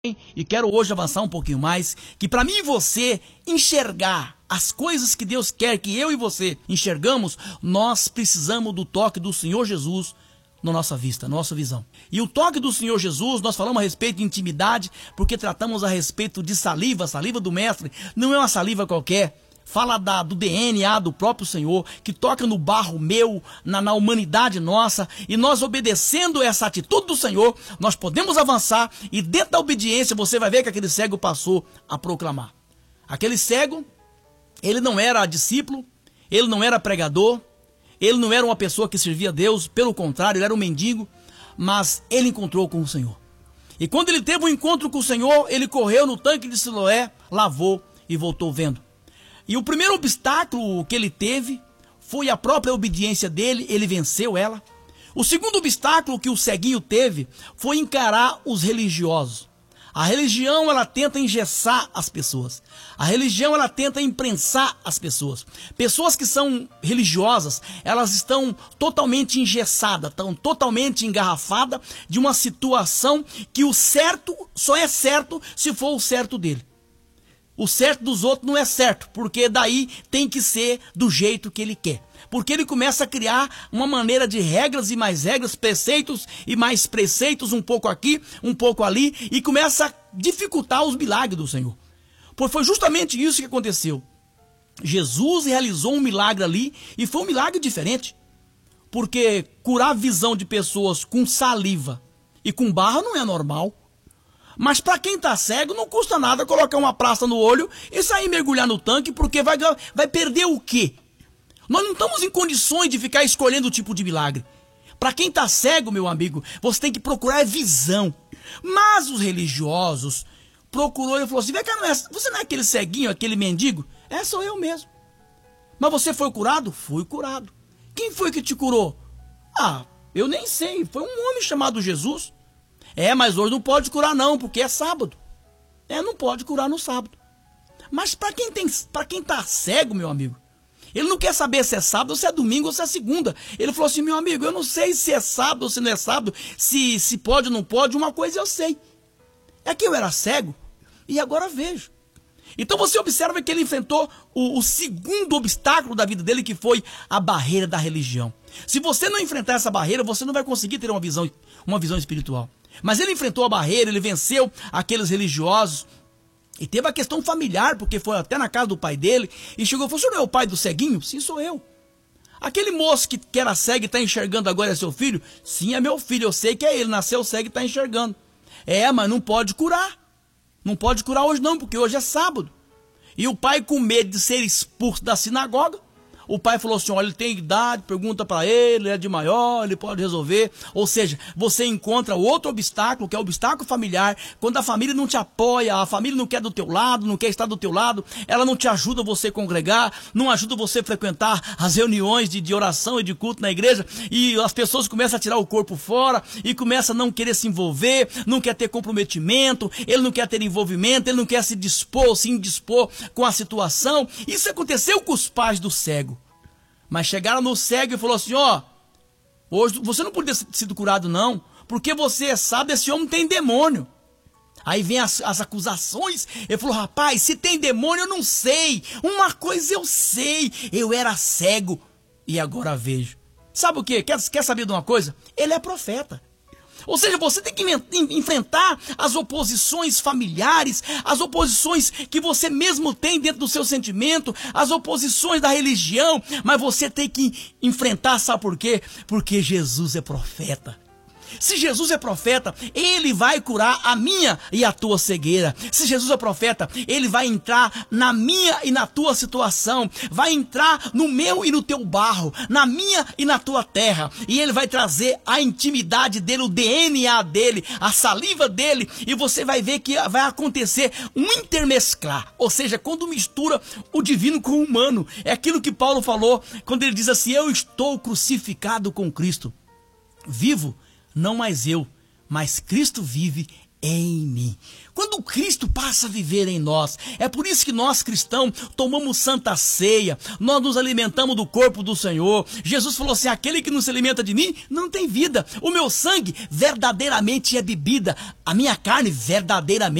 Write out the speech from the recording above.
E quero hoje avançar um pouquinho mais, que para mim e você enxergar as coisas que Deus quer que eu e você enxergamos, nós precisamos do toque do Senhor Jesus na nossa vista, na nossa visão. E o toque do Senhor Jesus, nós falamos a respeito de intimidade, porque tratamos a respeito de saliva, a saliva do mestre, não é uma saliva qualquer. Fala do DNA do próprio Senhor, que toca no barro meu, na humanidade nossa, e nós obedecendo essa atitude do Senhor, nós podemos avançar, e dentro da obediência você vai ver que aquele cego passou a proclamar. Aquele cego, ele não era discípulo, ele não era pregador, ele não era uma pessoa que servia a Deus, pelo contrário, ele era um mendigo, mas ele encontrou com o Senhor. E quando ele teve um encontro com o Senhor, ele correu no tanque de Siloé, lavou e voltou vendo. E o primeiro obstáculo que ele teve foi a própria obediência dele, ele venceu ela. O segundo obstáculo que o ceguinho teve foi encarar os religiosos. A religião, ela tenta engessar as pessoas. A religião, ela tenta imprensar as pessoas. Pessoas que são religiosas, elas estão totalmente engessadas, estão totalmente engarrafadas de uma situação que o certo só é certo se for o certo dele. O certo dos outros não é certo, porque daí tem que ser do jeito que ele quer. Porque ele começa a criar uma maneira de regras e mais regras, preceitos e mais preceitos, um pouco aqui, um pouco ali, e começa a dificultar os milagres do Senhor. Pois foi justamente isso que aconteceu. Jesus realizou um milagre ali, e foi um milagre diferente. Porque curar a visão de pessoas com saliva e com barro não é normal. Mas para quem está cego não custa nada colocar uma plasta no olho e sair mergulhar no tanque, porque vai perder o quê? Nós não estamos em condições de ficar escolhendo o tipo de milagre. Para quem está cego, meu amigo, você tem que procurar visão. Mas os religiosos procurou e falou assim: vem cá, você não é aquele ceguinho, aquele mendigo? É, sou eu mesmo. Mas você foi curado? Fui curado. Quem foi que te curou? Ah, eu nem sei, foi um homem chamado Jesus. É, mas hoje não pode curar não, porque é sábado. É, não pode curar no sábado. Mas para quem tá cego, meu amigo, ele não quer saber se é sábado, ou se é domingo, ou se é segunda. Ele falou assim: meu amigo, eu não sei se é sábado ou se não é sábado, se pode ou não pode, uma coisa eu sei. É que eu era cego e agora vejo. Então você observa que ele enfrentou o segundo obstáculo da vida dele, que foi a barreira da religião. Se você não enfrentar essa barreira, você não vai conseguir ter uma visão espiritual. Mas ele enfrentou a barreira, ele venceu aqueles religiosos. E teve a questão familiar, porque foi até na casa do pai dele. E chegou e falou: o senhor não é o pai do ceguinho? Sim, sou eu. Aquele moço que era cego e está enxergando agora é seu filho? Sim, é meu filho, eu sei que é ele, nasceu cego e está enxergando. É, mas não pode curar. Não pode curar hoje não, porque hoje é sábado. E o pai, com medo de ser expulso da sinagoga, o pai falou assim: olha, ele tem idade, pergunta para ele é de maior, ele pode resolver. Ou seja, você encontra outro obstáculo, que é o obstáculo familiar, quando a família não te apoia, a família não quer do teu lado, não quer estar do teu lado, ela não te ajuda você a congregar, não ajuda você a frequentar as reuniões de oração e de culto na igreja, e as pessoas começam a tirar o corpo fora, e começam a não querer se envolver, não quer ter comprometimento, ele não quer ter envolvimento, ele não quer se indispor com a situação. Isso aconteceu com os pais do cego. Mas chegaram no cego e falou assim: ó, hoje você não podia ter sido curado não, porque você sabe, esse homem tem demônio. Aí vem as acusações. Ele falou: rapaz, se tem demônio eu não sei, uma coisa eu sei, eu era cego e agora vejo. Sabe o que? Quer saber de uma coisa? Ele é profeta. Ou seja, você tem que enfrentar as oposições familiares, as oposições que você mesmo tem dentro do seu sentimento, as oposições da religião, mas você tem que enfrentar, sabe por quê? Porque Jesus é profeta. Se Jesus é profeta, ele vai curar a minha e a tua cegueira. Se Jesus é profeta, ele vai entrar na minha e na tua situação, vai entrar no meu e no teu barro, na minha e na tua terra, e ele vai trazer a intimidade dele, o DNA dele, a saliva dele, e você vai ver que vai acontecer um intermesclar, ou seja, quando mistura o divino com o humano. É aquilo que Paulo falou quando ele diz assim: eu estou crucificado com Cristo, vivo não mais eu, mas Cristo vive em mim. Quando quando Cristo passa a viver em nós. É por isso que nós cristãos tomamos santa ceia, nós nos alimentamos do corpo do Senhor. Jesus falou assim: aquele que não se alimenta de mim não tem vida. O meu sangue verdadeiramente é bebida, a minha carne verdadeiramente